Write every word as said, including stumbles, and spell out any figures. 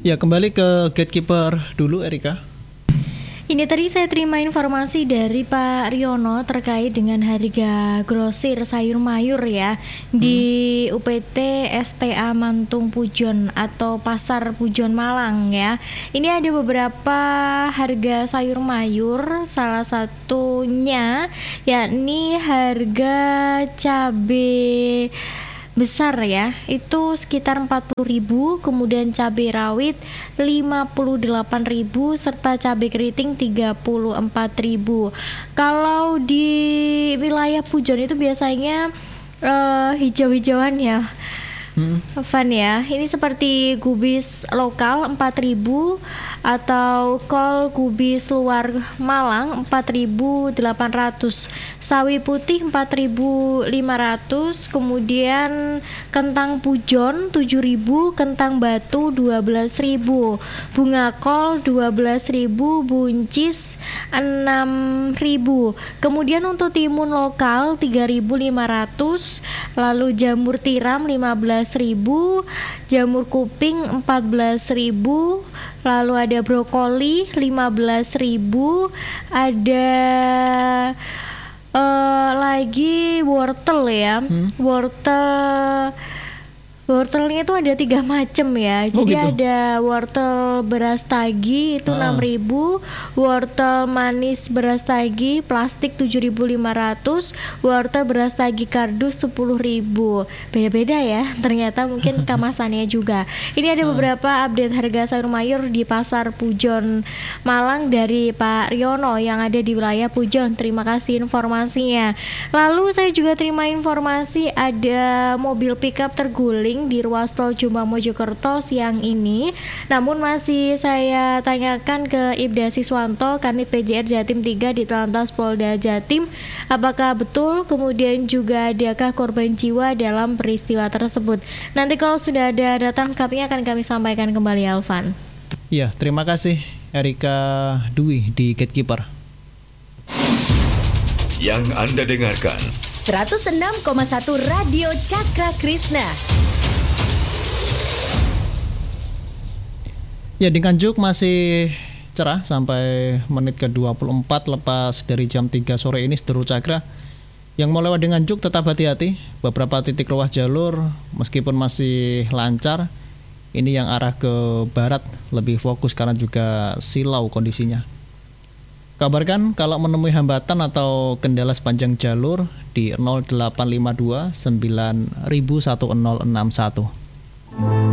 Ya, kembali ke Gatekeeper dulu, Erika. Ini tadi saya terima informasi dari Pak Riono terkait dengan harga grosir sayur mayur ya hmm. di U P T S T A Mantung Pujon atau Pasar Pujon Malang ya. Ini ada beberapa harga sayur mayur, salah satunya yakni harga cabai besar ya, itu sekitar empat puluh ribu, kemudian cabai rawit lima puluh delapan ribu, serta cabai keriting tiga puluh empat ribu. Kalau di wilayah Pujon itu biasanya uh, hijau-hijauan ya, hmm. Van ya. Ini seperti kubis lokal empat ribu atau kol kubis luar Malang empat ribu delapan ratus, sawi putih empat ribu lima ratus, kemudian kentang pujon tujuh ribu, kentang batu dua belas ribu, bunga kol dua belas ribu, buncis enam ribu. Kemudian untuk timun lokal tiga ribu lima ratus, lalu jamur tiram lima belas ribu, jamur kuping empat belas ribu, lalu ada brokoli lima belas ribu, ada uh, lagi wortel ya, hmm? wortel wortelnya itu ada tiga macam ya. Oh, jadi gitu? Ada wortel beras tagi itu enam ribu, wortel manis beras tagi plastik tujuh ribu lima ratus, wortel beras tagi kardus sepuluh ribu. Beda-beda ya, ternyata mungkin kemasannya juga. Ini ada beberapa update harga sayur mayur di Pasar Pujon Malang dari Pak Riono yang ada di wilayah Pujon. Terima kasih informasinya. Lalu saya juga terima informasi ada mobil pickup terguling di ruas tol Jombang Mojokerto siang ini. Namun masih saya tanyakan ke Ibda Siswanto, Kanit P J R Jatim tiga di Telantas Polda Jatim, apakah betul, kemudian juga adakah korban jiwa dalam peristiwa tersebut. Nanti kalau sudah ada data lengkapnya akan kami sampaikan kembali, Alvan. Iya, terima kasih Erika Dwi di Gatekeeper. Yang Anda dengarkan seratus enam koma satu Radio Cakra Krisna. Ya, di Nganjuk masih cerah sampai menit ke dua puluh empat lepas dari jam tiga sore ini, Seteru Cakra. Yang mau lewat di Nganjuk tetap hati-hati, beberapa titik ruas jalur meskipun masih lancar, ini yang arah ke barat lebih fokus karena juga silau kondisinya. Kabarkan kalau menemui hambatan atau kendala sepanjang jalur di nol delapan lima dua sembilan nol nol satu nol enam satu.